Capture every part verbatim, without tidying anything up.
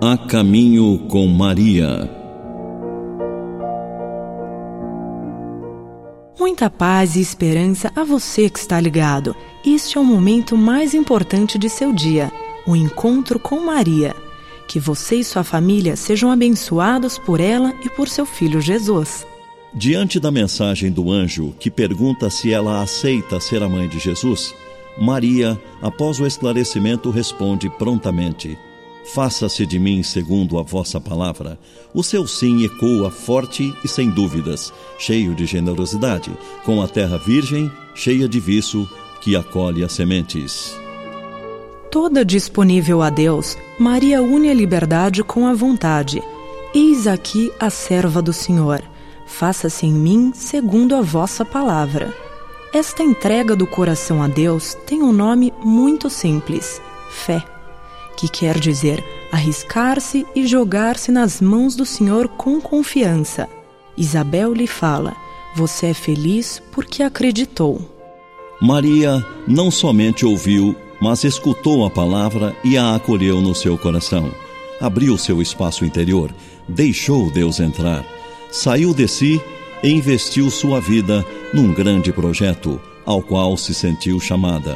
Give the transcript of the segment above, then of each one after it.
A Caminho com Maria. Muita paz e esperança a você que está ligado. Este é o momento mais importante de seu dia, o encontro com Maria. Que você e sua família sejam abençoados por ela e por seu filho Jesus. Diante da mensagem do anjo que pergunta se ela aceita ser a mãe de Jesus, Maria, após o esclarecimento, responde prontamente: faça-se de mim segundo a vossa palavra. O seu sim ecoa forte e sem dúvidas, cheio de generosidade, com a terra virgem, cheia de viço, que acolhe as sementes. Toda disponível a Deus, Maria une a liberdade com a vontade. Eis aqui a serva do Senhor. Faça-se em mim segundo a vossa palavra. Esta entrega do coração a Deus tem um nome muito simples: fé, que quer dizer arriscar-se e jogar-se nas mãos do Senhor com confiança. Isabel lhe fala: você é feliz porque acreditou. Maria não somente ouviu, mas escutou a palavra e a acolheu no seu coração. Abriu seu espaço interior, deixou Deus entrar, saiu de si e investiu sua vida num grande projeto, ao qual se sentiu chamada.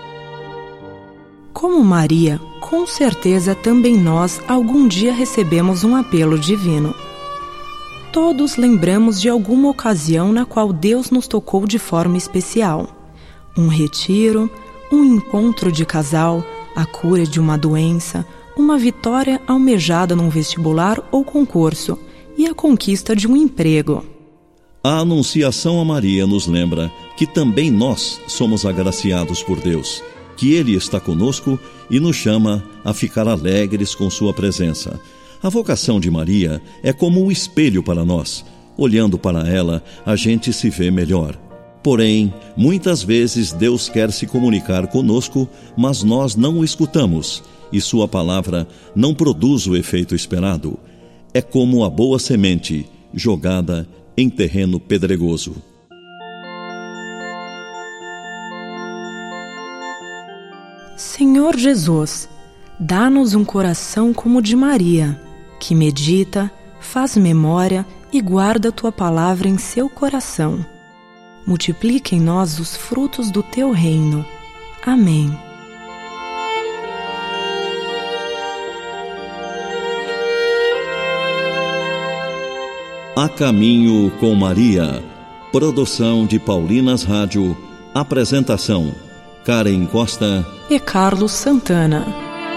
Como Maria, com certeza também nós algum dia recebemos um apelo divino. Todos lembramos de alguma ocasião na qual Deus nos tocou de forma especial. Um retiro, um encontro de casal, a cura de uma doença, uma vitória almejada num vestibular ou concurso e a conquista de um emprego. A anunciação a Maria nos lembra que também nós somos agraciados por Deus, que Ele está conosco e nos chama a ficar alegres com sua presença. A vocação de Maria é como um espelho para nós. Olhando para ela, a gente se vê melhor. Porém, muitas vezes Deus quer se comunicar conosco, mas nós não o escutamos, e sua palavra não produz o efeito esperado. É como a boa semente jogada em terreno pedregoso. Senhor Jesus, dá-nos um coração como o de Maria, que medita, faz memória e guarda tua palavra em seu coração. Multiplica em nós os frutos do teu reino. Amém. A Caminho com Maria. Produção de Paulinas Rádio. Apresentação: Karen Costa e Carlos Santana.